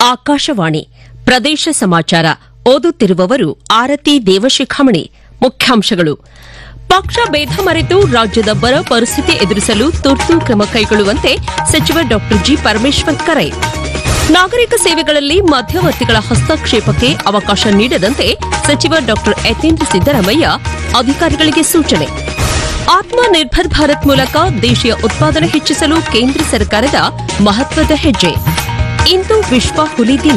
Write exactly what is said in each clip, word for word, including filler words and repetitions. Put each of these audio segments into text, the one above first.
ಆಕಾಶವಾಣಿ ಪ್ರದೇಶ ಸಮಾಚಾರ ಓದುತ್ತಿರುವವರು ಆರತಿ ದೇವಶಿಖಾಮಣಿ. ಮುಖ್ಯಾಂಶಗಳು: ಪಕ್ಷ ಭೇದ ಮರೆತು ರಾಜ್ಯದ ಬರ ಪರಿಸ್ಥಿತಿ ಎದುರಿಸಲು ತುರ್ತು ಕ್ರಮ ಕೈಗೊಳ್ಳುವಂತೆ ಸಚಿವ ಡಾ ಜಿ ಪರಮೇಶ್ವರ್ ಕರೆ. ನಾಗರಿಕ ಸೇವೆಗಳಲ್ಲಿ ಮಧ್ಯವರ್ತಿಗಳ ಹಸ್ತಕ್ಷೇಪಕ್ಕೆ ಅವಕಾಶ ನೀಡದಂತೆ ಸಚಿವ ಡಾ ಯತೀಂದ್ರ ಸಿದ್ದರಾಮಯ್ಯ ಅಧಿಕಾರಿಗಳಿಗೆ ಸೂಚನೆ. ಆತ್ಮ ನಿರ್ಭರ್ ಭಾರತ್ ಮೂಲಕ ದೇಶೀಯ ಉತ್ಪಾದನೆ ಹೆಚ್ಚಿಸಲು ಕೇಂದ್ರ ಸರ್ಕಾರದ ಮಹತ್ವದ ಹೆಜ್ಜೆ. ಇಂದು ವಿಶ್ವ ಹುಲಿ ದಿನ.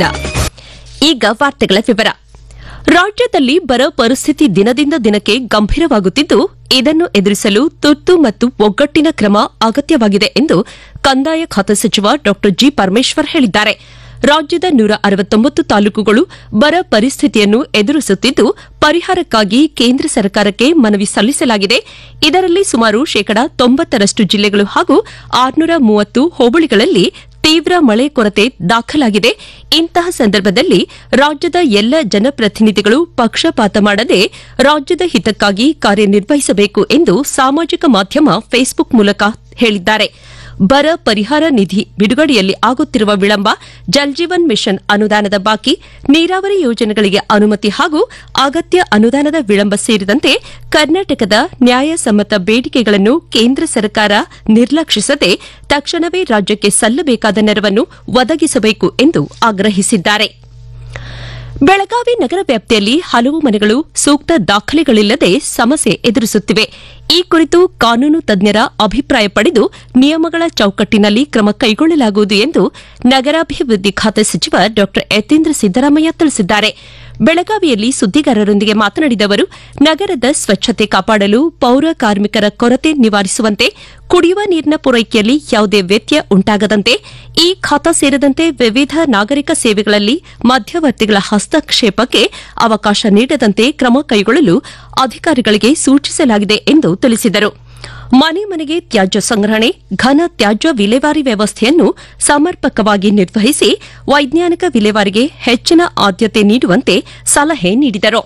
ಈಗ ವಾರ್ತೆಗಳ ವಿವರ. ರಾಜ್ಯದಲ್ಲಿ ಬರ ಪರಿಸ್ಥಿತಿ ದಿನದಿಂದ ದಿನಕ್ಕೆ ಗಂಭೀರವಾಗುತ್ತಿದ್ದು, ಇದನ್ನು ಎದುರಿಸಲು ತುರ್ತು ಮತ್ತು ಒಗ್ಗಟ್ಟಿನ ಕ್ರಮ ಅಗತ್ಯವಾಗಿದೆ ಎಂದು ಕಂದಾಯ ಖಾತೆ ಸಚಿವ ಡಾ ಜಿ ಪರಮೇಶ್ವರ್ ಹೇಳಿದ್ದಾರೆ. ರಾಜ್ಯದ ನೂರ ಅರವತ್ತೊಂಬತ್ತು ತಾಲೂಕುಗಳು ಬರ ಪರಿಸ್ಥಿತಿಯನ್ನು ಎದುರಿಸುತ್ತಿದ್ದು, ಪರಿಹಾರಕ್ಕಾಗಿ ಕೇಂದ್ರ ಸರ್ಕಾರಕ್ಕೆ ಮನವಿ ಸಲ್ಲಿಸಲಾಗಿದೆ. ಇದರಲ್ಲಿ ಸುಮಾರು ಶೇಕಡಾ ತೊಂಬತ್ತರಷ್ಟು ಜಿಲ್ಲೆಗಳು ಹಾಗೂ ಆರುನೂರ ಮೂವತ್ತು ಹೋಬಳಿಗಳಲ್ಲಿ ತೀವ್ರ ಮಳೆ ಕೊರತೆ ದಾಖಲಾಗಿದೆ. ಇಂತಹ ಸಂದರ್ಭದಲ್ಲಿ ರಾಜ್ಯದ ಎಲ್ಲ ಜನಪ್ರತಿನಿಧಿಗಳು ಪಕ್ಷಪಾತ ಮಾಡದೆ ರಾಜ್ಯದ ಹಿತಕ್ಕಾಗಿ ಕಾರ್ಯನಿರ್ವಹಿಸಬೇಕು ಎಂದು ಸಾಮಾಜಿಕ ಮಾಧ್ಯಮ ಫೇಸ್ಬುಕ್ ಮೂಲಕ ಹೇಳಿದ್ದಾರೆ. ಬರ ಪರಿಹಾರ ನಿಧಿ ಬಿಡುಗಡೆಯಲ್ಲಿ ಆಗುತ್ತಿರುವ ವಿಳಂಬ, ಜಲ್ಜೀವನ್ ಮಿಷನ್ ಅನುದಾನದ ಬಾಕಿ, ನೀರಾವರಿ ಯೋಜನೆಗಳಿಗೆ ಅನುಮತಿ ಹಾಗೂ ಅಗತ್ಯ ಅನುದಾನದ ವಿಳಂಬ ಸೇರಿದಂತೆ ಕರ್ನಾಟಕದ ನ್ಯಾಯಸಮ್ಮತ ಬೇಡಿಕೆಗಳನ್ನು ಕೇಂದ್ರ ಸರ್ಕಾರ ನಿರ್ಲಕ್ಷಿಸದೆ ತಕ್ಷಣವೇ ರಾಜ್ಯಕ್ಕೆ ಸಲ್ಲಬೇಕಾದ ನೆರವನ್ನು ಒದಗಿಸಬೇಕು ಎಂದು ಆಗ್ರಹಿಸಿದ್ದಾರೆ. ಬೆಳಗಾವಿ ನಗರ ವ್ಯಾಪ್ತಿಯಲ್ಲಿ ಹಲವು ಮನೆಗಳು ಸೂಕ್ತ ದಾಖಲೆಗಳಿಲ್ಲದೆ ಸಮಸ್ಯೆ ಎದುರಿಸುತ್ತಿವೆ. ಈ ಕುರಿತು ಕಾನೂನು ತಜ್ಞರ ಅಭಿಪ್ರಾಯ ಪಡೆದು ನಿಯಮಗಳ ಚೌಕಟ್ಟಿನಲ್ಲಿ ಕ್ರಮ ಕೈಗೊಳ್ಳಲಾಗುವುದು ಎಂದು ನಗರಾಭಿವೃದ್ಧಿ ಖಾತೆ ಸಚಿವ ಡಾ ಯತೀಂದ್ರ ಸಿದ್ದರಾಮಯ್ಯ ತಿಳಿಸಿದ್ದಾರೆ. ಬೆಳಗಾವಿಯಲ್ಲಿ ಸುದ್ದಿಗಾರರೊಂದಿಗೆ ಮಾತನಾಡಿದ ಅವರು, ನಗರದ ಸ್ವಚ್ಛತೆ ಕಾಪಾಡಲು ಪೌರ ಕಾರ್ಮಿಕರ ಕೊರತೆ ನಿವಾರಿಸುವಂತೆ, ಕುಡಿಯುವ ನೀರಿನ ಪೂರೈಕೆಯಲ್ಲಿ ಯಾವುದೇ ವ್ಯತ್ಯಯ ಉಂಟಾಗದಂತೆ, ಈ ಖಾತಾ ಸೇರಿದಂತೆ ವಿವಿಧ ನಾಗರಿಕ ಸೇವೆಗಳಲ್ಲಿ ಮಧ್ಯವರ್ತಿಗಳ ಹಸ್ತಕ್ಷೇಪಕ್ಕೆ ಅವಕಾಶ ನೀಡದಂತೆ ಕ್ರಮ ಕೈಗೊಳ್ಳಲು ಅಧಿಕಾರಿಗಳಿಗೆ ಸೂಚಿಸಲಾಗಿದೆ ಎಂದು ತಿಳಿಸಿದರು. ಮನೆ ಮನೆಗೆ ತ್ಯಾಜ್ಯ ಸಂಗ್ರಹಣೆ, ಘನ ತ್ಯಾಜ್ಯ ವಿಲೇವಾರಿ ವ್ಯವಸ್ಥೆಯನ್ನು ಸಮರ್ಪಕವಾಗಿ ನಿರ್ವಹಿಸಿ ವೈಜ್ಞಾನಿಕ ವಿಲೇವಾರಿಗೆ ಹೆಚ್ಚಿನ ಆದ್ಯತೆ ನೀಡುವಂತೆ ಸಲಹೆ ನೀಡಿದರು.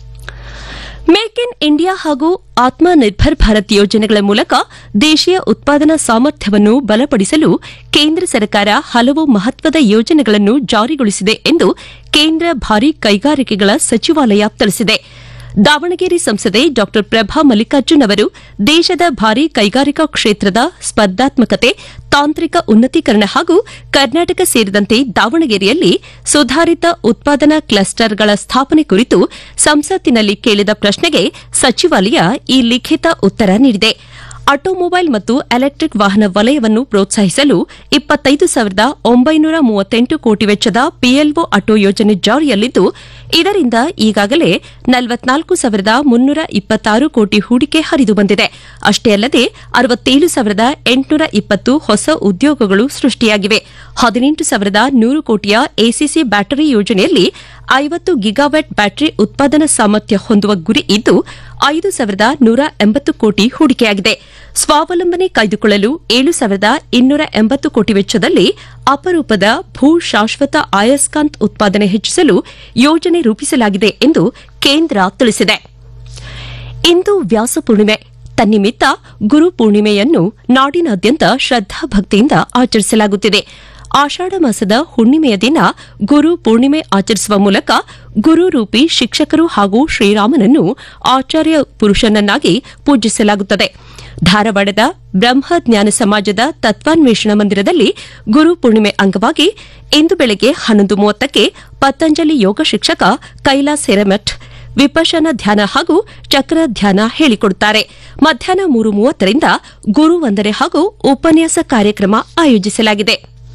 ಮೇಕ್ ಇನ್ ಇಂಡಿಯಾ ಹಾಗೂ ಆತ್ಮ ನಿರ್ಭರ್ ಭಾರತ್ ಯೋಜನೆಗಳ ಮೂಲಕ ದೇಶೀಯ ಉತ್ಪಾದನಾ ಸಾಮರ್ಥ್ಯವನ್ನು ಬಲಪಡಿಸಲು ಕೇಂದ್ರ ಸರ್ಕಾರ ಹಲವು ಮಹತ್ವದ ಯೋಜನೆಗಳನ್ನು ಜಾರಿಗೊಳಿಸಿದೆ ಎಂದು ಕೇಂದ್ರ ಭಾರೀ ಕೈಗಾರಿಕೆಗಳ ಸಚಿವಾಲಯ ತಿಳಿಸಿದೆ. ದಾವಣಗೆರೆ ಸಂಸದೆ ಡಾ ಪ್ರಭಾ ಮಲ್ಲಿಕಾರ್ಜುನ್ ಅವರು ದೇಶದ ಭಾರೀ ಕೈಗಾರಿಕಾ ಕ್ಷೇತ್ರದ ಸ್ಪರ್ಧಾತ್ಮಕತೆ, ತಾಂತ್ರಿಕ ಉನ್ನತೀಕರಣ ಹಾಗೂ ಕರ್ನಾಟಕ ಸೇರಿದಂತೆ ದಾವಣಗೆರೆಯಲ್ಲಿ ಸುಧಾರಿತ ಉತ್ಪಾದನಾ ಕ್ಲಸ್ಟರ್ಗಳ ಸ್ಥಾಪನೆ ಕುರಿತು ಸಂಸತ್ತಿನಲ್ಲಿ ಕೇಳಿದ ಪ್ರಶ್ನೆಗೆ ಸಚಿವಾಲಯ ಈ ಲಿಖಿತ ಉತ್ತರ ನೀಡಿದೆ. ಆಟೋಮೊಬೈಲ್ ಮತ್ತು ಎಲೆಕ್ಟ್ರಿಕ್ ವಾಹನ ವಲಯವನ್ನು ಪ್ರೋತ್ಸಾಹಿಸಲು ಇಪ್ಪತ್ತೈದು ಸಾವಿರದ ಒಂಬೈನೂರ ಮೂವತ್ತೆಂಟು ಕೋಟಿ ವೆಚ್ಚದ ಪಿಎಲ್ಒ ಆಟೋ ಯೋಜನೆ ಜಾರಿಯಲ್ಲಿದ್ದು, ಇದರಿಂದ ಈಗಾಗಲೇ ನಲವತ್ನಾಲ್ಕು ಸಾವಿರದ ಮುನ್ನೂರ ಇಪ್ಪತ್ತಾರು ಕೋಟಿ ಹೂಡಿಕೆ ಹರಿದು ಬಂದಿದೆ. ಅಷ್ಟೇ ಅಲ್ಲದೆ ಅರವತ್ತೇಳು ಸಾವಿರದ ಎಂಟುನೂರ ಇಪ್ಪತ್ತು ಹೊಸ ಉದ್ಯೋಗಗಳು ಸೃಷ್ಟಿಯಾಗಿವೆ. ಹದಿನೆಂಟು ಸಾವಿರದ ನೂರು ಕೋಟಿಯ ಎಸಿಸಿ ಬ್ಯಾಟರಿ ಯೋಜನೆಯಲ್ಲಿ ಐವತ್ತು ಗಿಗಾವ್ಯಾಟ್ ಬ್ಯಾಟರಿ ಉತ್ಪಾದನಾ ಸಾಮರ್ಥ್ಯ ಹೊಂದುವ ಗುರಿ ಇದ್ದು, ಐದು ಸಾವಿರದ ನೂರ ಎಂಬತ್ತು ಕೋಟಿ ಹೂಡಿಕೆಯಾಗಿದೆ. ಸ್ವಾವಲಂಬನೆ ಕಾಯ್ದುಕೊಳ್ಳಲು ಏಳು ಸಾವಿರದ ಇನ್ನೂರ ಎಂಬತ್ತು ಕೋಟಿ ವೆಚ್ಚದಲ್ಲಿ ಅಪರೂಪದ ಭೂ ಶಾಶ್ವತ ಅಯಸ್ಕಾಂತ್ ಉತ್ಪಾದನೆ ಹೆಚ್ಚಿಸಲು ಯೋಜನೆ ರೂಪಿಸಲಾಗಿದೆ ಎಂದು ಕೇಂದ್ರ ತಿಳಿಸಿದೆ. ಇಂದು ವ್ಯಾಸಪೂರ್ಣಿಮೆ. ತನ್ನಿಮಿತ್ತ ಗುರು ಪೂರ್ಣಿಮೆಯನ್ನು ನಾಡಿನಾದ್ಯಂತ ಶ್ರದ್ದಾಭಕ್ತಿಯಿಂದ ಆಚರಿಸಲಾಗುತ್ತಿದೆ. ಆಷಾಢ ಮಾಸದ ಹುಣ್ಣಿಮೆಯ ದಿನ ಗುರು ಪೂರ್ಣಿಮೆ ಆಚರಿಸುವ ಮೂಲಕ ಗುರು ರೂಪಿ ಶಿಕ್ಷಕರು ಹಾಗೂ ಶ್ರೀರಾಮನನ್ನು ಆಚಾರ್ಯ ಪುರುಷನನ್ನಾಗಿ ಪೂಜಿಸಲಾಗುತ್ತದೆ. ಧಾರವಾಡದ ಬ್ರಹ್ಮಜ್ಞಾನ ಸಮಾಜದ ತತ್ವಾನ್ವೇಷಣ ಮಂದಿರದಲ್ಲಿ ಗುರು ಪೂರ್ಣಿಮೆ ಅಂಗವಾಗಿ ಇಂದು ಬೆಳಗ್ಗೆ ಹನ್ನೊಂದು ಮೂವತ್ತಕ್ಕೆ ಪತಂಜಲಿ ಯೋಗ ಶಿಕ್ಷಕ ಕೈಲಾಸ್ ಹಿರೇಮಠ್ ವಿಪಶನ ಧ್ಯಾನ ಹಾಗೂ ಚಕ್ರ ಧ್ಯಾನ ಹೇಳಿಕೊಡುತ್ತಾರೆ. ಮಧ್ಯಾಹ್ನ ಮೂರು ಮೂವತ್ತರಿಂದ ಗುರು ವಂದನೆ ಹಾಗೂ ಉಪನ್ಯಾಸ ಕಾರ್ಯಕ್ರಮ ಆಯೋಜಿಸಲಾಗಿದೆ.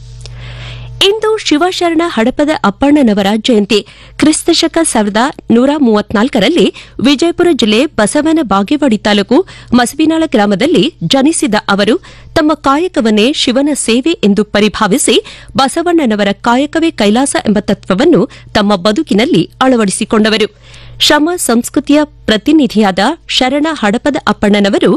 ಇಂದು ಶಿವಶರಣ ಹಡಪದ ಅಪ್ಪಣ್ಣನವರ ಜಯಂತಿ. ಕ್ರಿಸ್ತಶಕ ಸಾವಿರದ ನೂರ ಮೂವತ್ನಾಲ್ಕರಲ್ಲಿ ವಿಜಯಪುರ ಜಿಲ್ಲೆ ಬಸವನ ಬಾಗೇವಾಡಿ ತಾಲೂಕು ಮಸವಿನಾಳ ಗ್ರಾಮದಲ್ಲಿ ಜನಿಸಿದ ಅವರು ತಮ್ಮ ಕಾಯಕವನ್ನೇ ಶಿವನ ಸೇವೆ ಎಂದು ಪರಿಭಾವಿಸಿ ಬಸವಣ್ಣನವರ ಕಾಯಕವೇ ಕೈಲಾಸ ಎಂಬ ತತ್ವವನ್ನು ತಮ್ಮ ಬದುಕಿನಲ್ಲಿ ಅಳವಡಿಸಿಕೊಂಡವರು. ಶ್ರಮ ಸಂಸ್ಕೃತಿಯ ಪ್ರತಿನಿಧಿಯಾದ ಶರಣ ಹಡಪದ ಅಪ್ಪಣ್ಣನವರು